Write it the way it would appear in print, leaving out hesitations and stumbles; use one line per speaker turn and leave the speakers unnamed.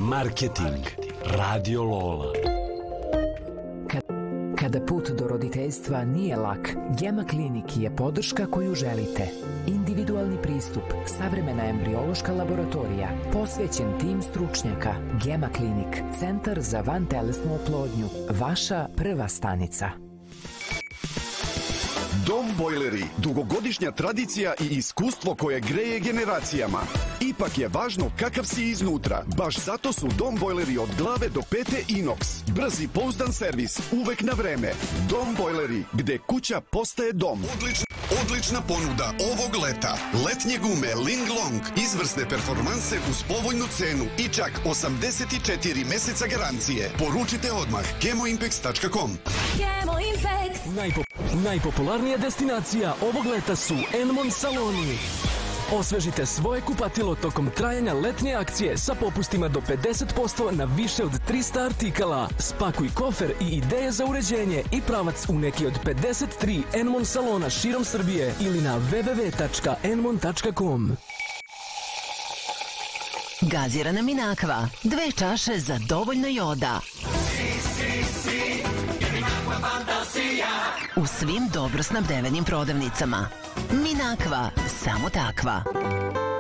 Marketing. Radio Lola.
Kada put do roditeljstva nije lak, Gema Klinik je podrška koju želite. Individualni pristup, savremena embriološka laboratorija, posvećen tim stručnjaka. Gema Klinik, centar za vantelesnu oplodnju, vaša prva stanica.
Dom Bojleri, dugogodišnja tradicija i iskustvo koje greje generacijama. Ipak je važno kakav si iznutra. Baš zato su Dom Bojleri od glave do pete inox. Brzi, pouzdan servis, uvek na vreme. Dom Bojleri, gde kuća postaje dom. Odlična ponuda ovog leta. Letnje gume Linglong, izvrsne performanse uz povoljnu cenu i čak 84 meseca garancije. Poručite odmah gemoimpex.com.
Gemoimpex. Najpopularnija destinacija ovog leta su Enmon saloni. Osvežite svoje kupatilo tokom trajanja letnje akcije sa popustima do 50% na više od 300 artikala. Spakuj kofer i ideje za uređenje i pravac u neki od 53 Enmon salona širom Srbije ili na www.enmon.com.
Gazirana Minakva, 2 čaše za dovoljno joda. U svim dobro snabdevenim prodavnicama. Minakva, samo takva.